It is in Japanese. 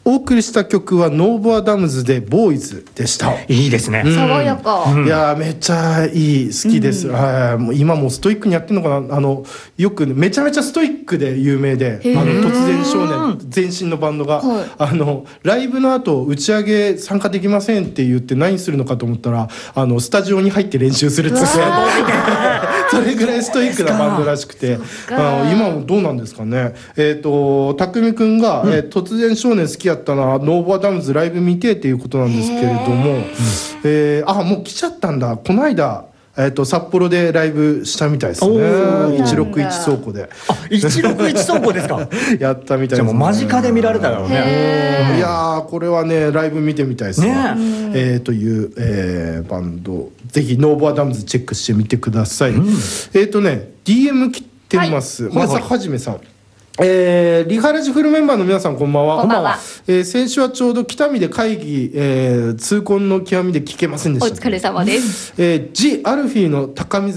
お送りした曲はノーボアダムズでボーイズでした。 いいですね、 爽やか、 いやめっちゃいい、好きです、もう今もストイックにやってるのかな。よく、ね、めちゃめちゃストイックで有名で、突然少年前身のバンドが、ライブの後打ち上げ参加できませんって言って何するのかと思ったらスタジオに入って練習するっつってそれぐらいストイックなバンドらしくて、今もどうなんですかね。たくみくんが、突然少年好きやったな、ノーボアダムズライブ見てっていうことなんですけれども、もう来ちゃったんだ。この間札幌でライブしたみたいですね。161倉庫で。 161倉庫ですか。 やったみたいですね。 じゃあもう間近で見られたからね。 いやこれはねライブ見てみたいですね。という、バンドぜひノーボアダムズチェックしてみてください。DM 来てます。まさはじめさん。リハラジフルメンバーの皆さんこんばんは。 こんばんは。 先週はちょうど北見で会議、痛恨の極みで聞けませんでした。 お疲れ様です。 ジ・アルフィーの高見沢